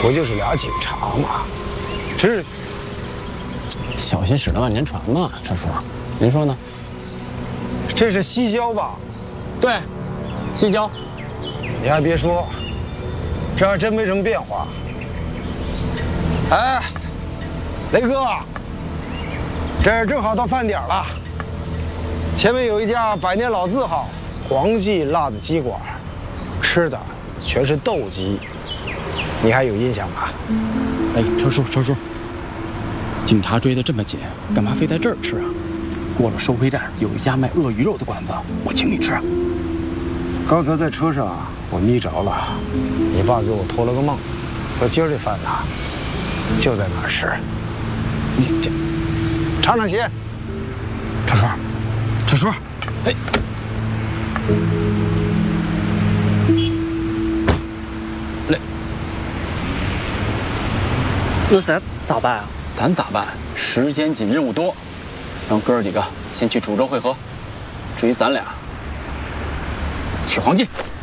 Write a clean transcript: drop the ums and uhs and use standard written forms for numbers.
不就是俩警察吗？这小心驶得万年船嘛，车叔，您说呢？ 这是西郊吧？ 对，西郊。 你还别说，这还真没什么变化。哎，雷哥，这儿正好到饭点了，前面有一家百年老字号黄记辣子鸡馆，吃的全是斗鸡，你还有印象吧？ 哎，车叔，警察追得这么紧，干嘛非在这儿吃啊？过了收费站有一家卖鳄鱼肉的馆子，我请你吃。 刚才在车上我眯着了，你爸给我托了个梦，说今儿这饭呢就在哪儿吃。 你这尝尝鲜。 车叔，哎，来， 那咱咋办啊？ 咱咋办？时间紧，任务多，让哥儿几个先去楚州会合。至于咱俩，去黄记。